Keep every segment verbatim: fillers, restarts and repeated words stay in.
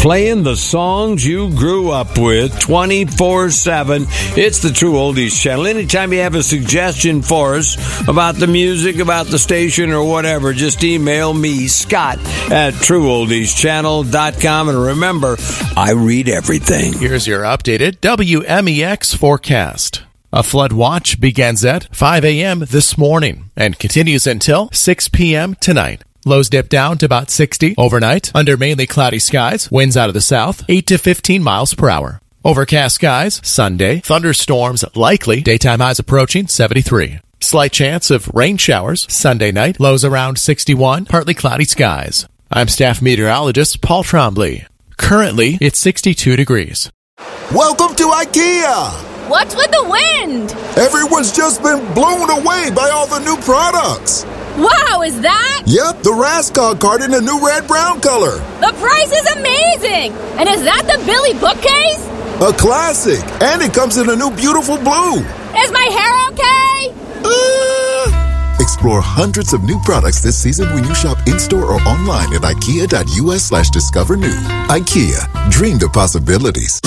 Playing the songs you grew up with twenty-four seven. It's the True Oldies Channel. Anytime you have a suggestion for us about the music, about the station, or whatever, just email me, Scott, at true oldies channel dot com. And remember, I read everything. Here's your updated W M E X forecast. A flood watch begins at five a.m. this morning and continues until six p.m. tonight. Lows dip down to about sixty overnight under mainly cloudy skies. Winds out of the south, eight to fifteen miles per hour. Overcast skies Sunday. Thunderstorms likely. Daytime highs approaching seventy-three. Slight chance of rain showers Sunday night. Lows around sixty-one. Partly cloudy skies. I'm staff meteorologist Paul Trombley. Currently, it's sixty-two degrees. Welcome to IKEA! What's with the wind? Everyone's just been blown away by all the new products. Wow, is that? Yep, the Raskog cart in a new red-brown color. The price is amazing! And is that the Billy bookcase? A classic, and it comes in a new beautiful blue. Is my hair okay? Uh... Explore hundreds of new products this season when you shop in-store or online at ikea.us slash discover new. IKEA, dream the possibilities.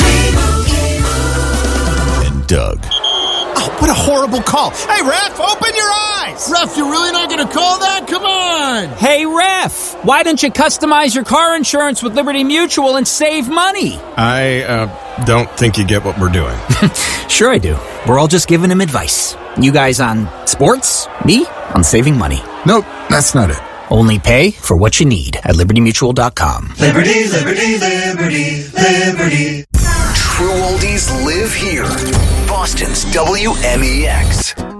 And Doug. Oh, what a horrible call. Hey, Ref, open your eyes. Ref, you're really not going to call that? Come on. Hey, Ref, why don't you customize your car insurance with Liberty Mutual and save money? I uh, don't think you get what we're doing. Sure I do. We're all just giving him advice. You guys on sports, me on saving money. Nope, that's not it. Only pay for what you need at liberty mutual dot com. Liberty, liberty, liberty, liberty. True Oldies live here. Boston's W M E X.